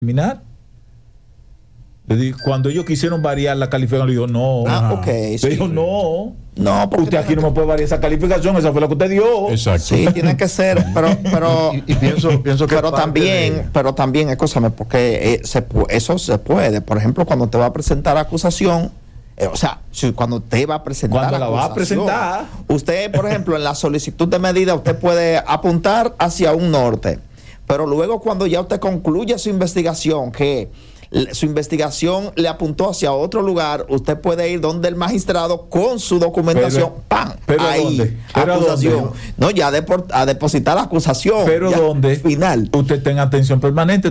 eliminar. Cuando ellos quisieron variar la calificación, le dijo no. Ok. Le dijo no. No, porque usted aquí no me puede variar esa calificación, esa fue la que usted dio. Exacto. Sí, tiene que ser, pero y pienso que pero también, escúchame, porque eso se puede. Por ejemplo, cuando te va a presentar acusación, cuando te va a presentar cuando la va a presentar, usted, por ejemplo, en la solicitud de medida, usted puede apuntar hacia un norte, pero luego cuando ya usted concluye su investigación, que su investigación le apuntó hacia otro lugar, usted puede ir donde el magistrado con su documentación, ¡pam! ¿Pero ahí, dónde? ¿Pero acusación. dónde? No, ya a depositar la acusación. ¿Pero ya, dónde? Final. Usted tenga atención permanente.